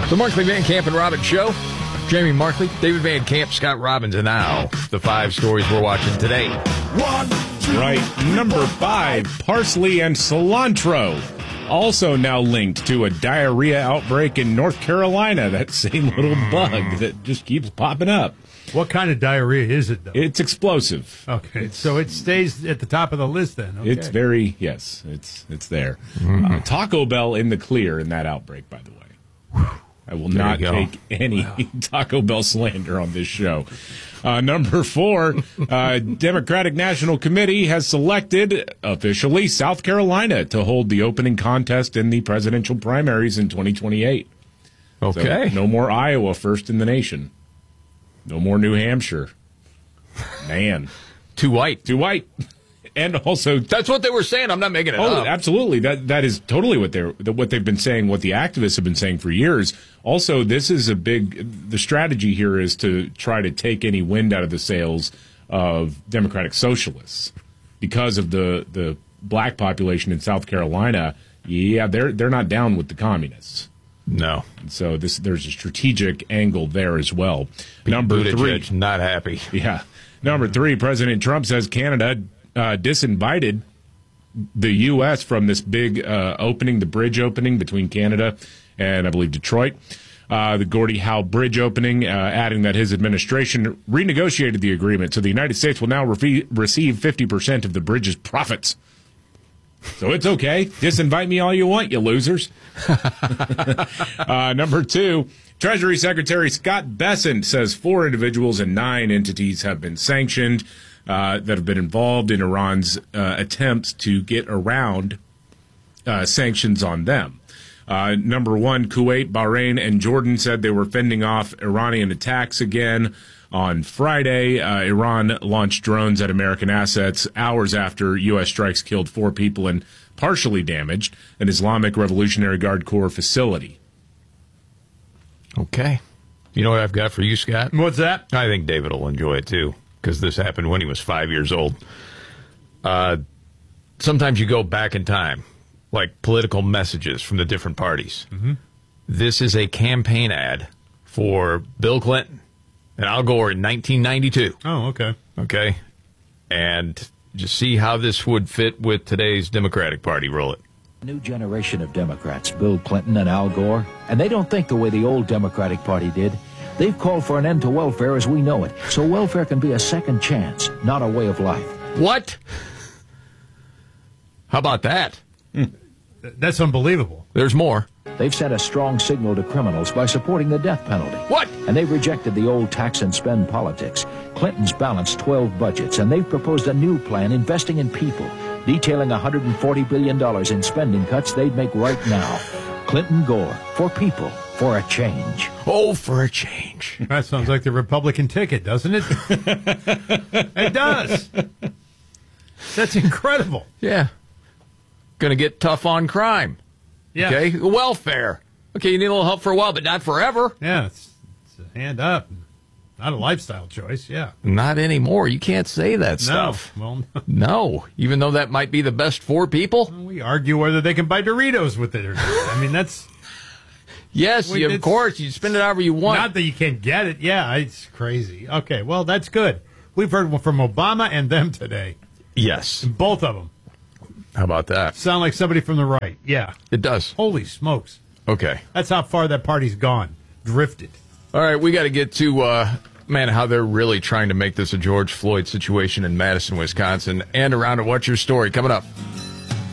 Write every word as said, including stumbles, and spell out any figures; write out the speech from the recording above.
The Markley, Van Camp, and Robbins Show. Jamie Markley, David Van Camp, Scott Robbins, and now the five stories we're watching today. One, two, right, number five, parsley and cilantro. Also now linked to a diarrhea outbreak in North Carolina. That same little bug that just keeps popping up. What kind of diarrhea is it, though? It's explosive. Okay, it's, so it stays at the top of the list then. Okay. It's very, yes, it's it's there. Mm-hmm. Uh, Taco Bell in the clear in that outbreak, by the way. I will there not take any wow. Taco Bell slander on this show. Uh, number four, uh, Democratic National Committee has selected officially South Carolina to hold the opening contest in the presidential primaries in twenty twenty-eight. Okay. So no more Iowa first in the nation. No more New Hampshire. Man. Too white. Too white. And also, that's what they were saying. I'm not making it oh, up. Absolutely. That that is totally what they're what they've been saying, what the activists have been saying for years. Also, this is a big the strategy here is to try to take any wind out of the sails of Democratic socialists because of the the black population in South Carolina. Yeah, they're they're not down with the communists. No. So this there's a strategic angle there as well. Pete Number Buttigieg, three, not happy. Yeah. Number three, President Trump says Canada uh, disinvited the U S from this big uh, opening, the bridge opening between Canada and, I believe, Detroit. Uh, the Gordie Howe Bridge opening, uh, adding that his administration renegotiated the agreement, so the United States will now re- receive fifty percent of the bridge's profits. So it's okay. Disinvite me all you want, you losers. uh, number two, Treasury Secretary Scott Bessent says four individuals and nine entities have been sanctioned uh, that have been involved in Iran's uh, attempts to get around uh, sanctions on them. Uh, number one, Kuwait, Bahrain, and Jordan said they were fending off Iranian attacks again. On Friday, uh, Iran launched drones at American assets hours after U S strikes killed four people and partially damaged an Islamic Revolutionary Guard Corps facility. Okay. You know what I've got for you, Scott? What's that? I think David will enjoy it, too, because this happened when he was five years old. Uh, sometimes you go back in time, like political messages from the different parties. Mm-hmm. This is a campaign ad for Bill Clinton and Al Gore in nineteen ninety-two. Oh, okay. Okay. And just see how this would fit with today's Democratic Party. Roll it. New generation of Democrats, Bill Clinton and Al Gore, and they don't think the way the old Democratic Party did. They've called for an end to welfare as we know it, so welfare can be a second chance, not a way of life. What? How about that? Mm. That's unbelievable. There's more. They've sent a strong signal to criminals by supporting the death penalty. What? And they've rejected the old tax and spend politics. Clinton's balanced twelve budgets, and they've proposed a new plan investing in people, detailing one hundred forty billion dollars in spending cuts they'd make right now. Clinton Gore, for people, for a change. Oh, for a change. That sounds like the Republican ticket, doesn't it? It does. That's incredible. Yeah. Going to get tough on crime. Yeah. Okay. Welfare. Okay, you need a little help for a while, but not forever. Yeah, it's, it's a hand up. Not a lifestyle choice, yeah. Not anymore. You can't say that stuff. No. Well, no. No. Even though that might be the best for people. Well, we argue whether they can buy Doritos with it or not. I mean, that's... Yes, you, of course. You spend it however you want. Not that you can't get it. Yeah, it's crazy. Okay, well, that's good. We've heard from Obama and them today. Yes. Both of them. How about that? Sound like somebody from the right. Yeah. It does. Holy smokes. Okay. That's how far that party's gone. Drifted. All right, we got to get to, uh, man, how they're really trying to make this a George Floyd situation in Madison, Wisconsin. And around it, what's your story coming up?